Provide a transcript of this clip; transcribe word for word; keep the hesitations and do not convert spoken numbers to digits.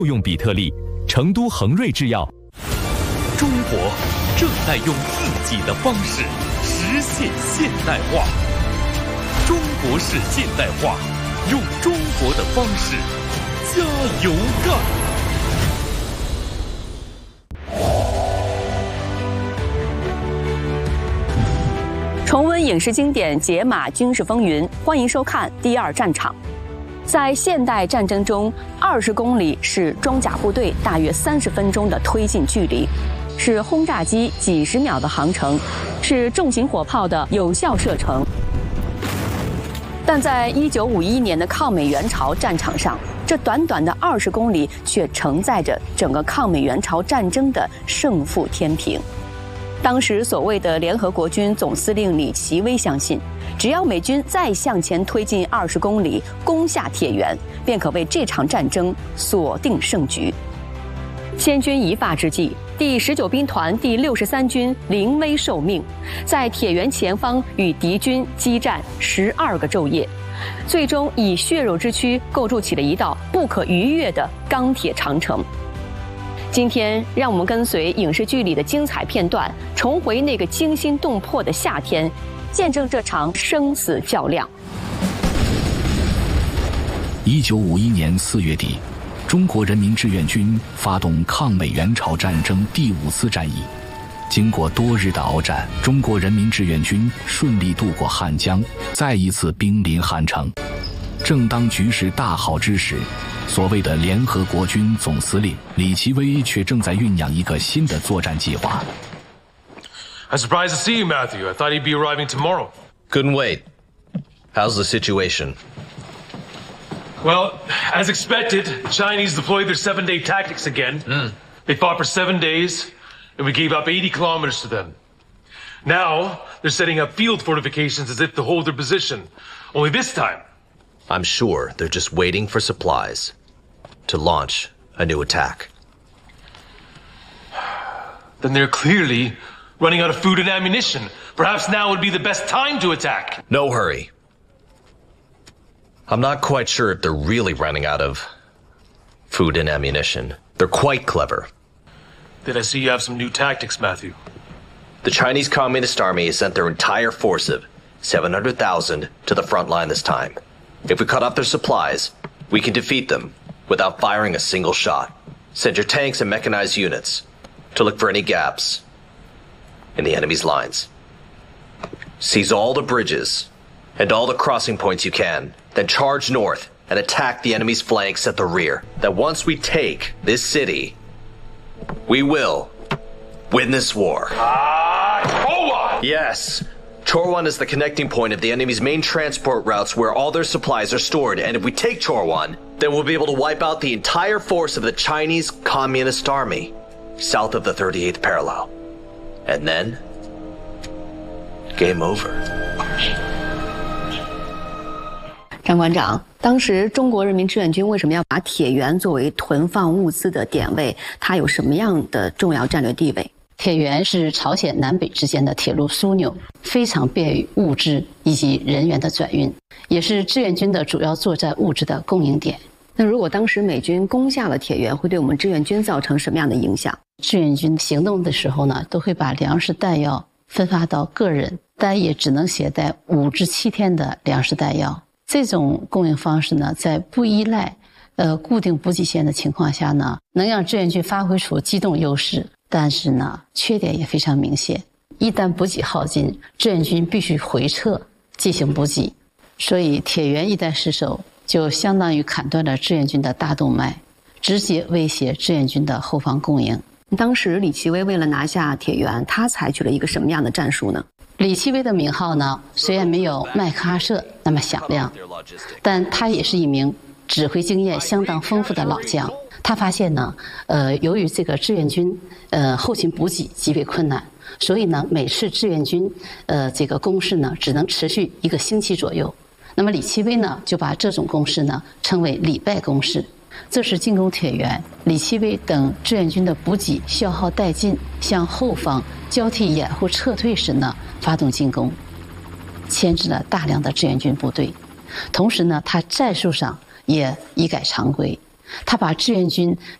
用比特币，成都恒瑞制药。 中国正在用自己的方式实现现代化。中国式现代化，用中国的方式加油干！ 重温影视经典，解码军事风云，欢迎收看《第二战场》。在现代战争中，二十公里是装甲部队大约三十分钟的推进距离，是轰炸机几十秒的航程，是重型火炮的有效射程。但在一九五一年的抗美援朝战场上，这短短的二十公里却承载着整个抗美援朝战争的胜负天平。当时所谓的联合国军总司令李奇微相信，只要美军再向前推进二十公里，攻下铁原，便可为这场战争锁定胜局。千钧一发之际，第十九兵团第六十三军临危受命，在铁原前方与敌军激战十二个昼夜，最终以血肉之躯构筑起了一道不可逾越的钢铁长城。今天，让我们跟随影视剧里的精彩片段，重回那个惊心动魄的夏天，见证这场生死较量。 一九五一年四月底，中国人民志愿军发动抗美援朝战争第五次战役。经过多日的鏖战，中国人民志愿军顺利渡过汉江，再一次兵临汉城。正当局势大好之时，所谓的联合国军总司令李奇微却正在酝酿一个新的作战计划。 I'm surprised to see you, Matthew. I thought he'd be arriving tomorrow. Couldn't wait. How's the situation? Well, as expected, the Chinese deployed their seven-day tactics again. Mm. They fought for seven days, and we gave up eighty kilometers to them. Now, they're setting up field fortifications as if to hold their position. Only this time, I'm sure they're just waiting for supplies to launch a new attack. Then they're clearly running out of food and ammunition. Perhaps now would be the best time to attack. No hurry. I'm not quite sure if they're really running out of food and ammunition. They're quite clever. Then I see you have some new tactics, Matthew. The Chinese Communist Army has sent their entire force of seven hundred thousand to the front line this time. If we cut off their supplies, we can defeat them without firing a single shot. Send your tanks and mechanized units to look for any gaps in the enemy's lines. Seize all the bridges and all the crossing points you can, then charge north and attack the enemy's flanks at the rear. That once we take this city, we will win this war. Ah, Chorwan! Yes. Chorwan is the connecting point of the enemy's main transport routes where all their supplies are stored, and if we take Chorwan, then we'll be able to wipe out the entire force of the Chinese Communist Army south of the thirty-eighth parallel. And then, game over. 张馆长，当时中国人民志愿军为什么要把铁原作为囤放物资的点位？它有什么样的重要战略地位？ 铁原是朝鲜南北之间的铁路枢纽，非常便于物资以及人员的转运，也是志愿军的主要作战物资的供应点。 那如果当时美军攻下了铁原，会对我们志愿军造成什么样的影响？ 志愿军行动的时候呢，都会把粮食弹药分发到个人，但也只能携带五至七天的粮食弹药。这种供应方式呢，在不依赖呃固定补给线的情况下呢，能让志愿军发挥出机动优势。但是呢，缺点也非常明显。一旦补给耗尽，志愿军必须回撤进行补给，所以铁原一旦失守，就相当于砍断了志愿军的大动脉，直接威胁志愿军的后方供应。 当时李奇微为了拿下铁原，他采取了一个什么样的战术呢？ 李奇微的名号呢，虽然没有麦克阿瑟那么响亮，但他也是一名指挥经验相当丰富的老将。他发现呢，呃，由于这个志愿军呃后勤补给极为困难，所以呢，每次志愿军呃这个攻势呢，只能持续一个星期左右。那么李奇微呢，就把这种攻势呢称为礼拜攻势。这是进攻铁原，李奇微等志愿军的补给消耗殆尽，向后方交替掩护撤退时呢，发动进攻，牵制了大量的志愿军部队。同时呢，他战术上也一改常规。 他把志愿军